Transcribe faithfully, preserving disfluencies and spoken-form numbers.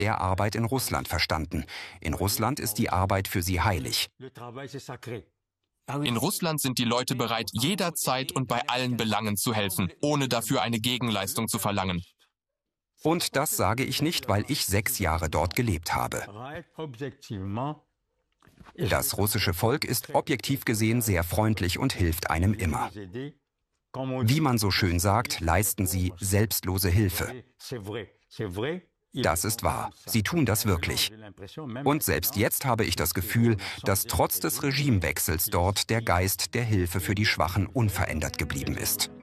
der Arbeit in Russland verstanden. In Russland ist die Arbeit für sie heilig. In Russland sind die Leute bereit, jederzeit und bei allen Belangen zu helfen, ohne dafür eine Gegenleistung zu verlangen. Und das sage ich nicht, weil ich sechs Jahre dort gelebt habe. Das russische Volk ist objektiv gesehen sehr freundlich und hilft einem immer. Wie man so schön sagt, leisten sie selbstlose Hilfe. Das ist wahr. Sie tun das wirklich. Und selbst jetzt habe ich das Gefühl, dass trotz des Regimewechsels dort der Geist der Hilfe für die Schwachen unverändert geblieben ist.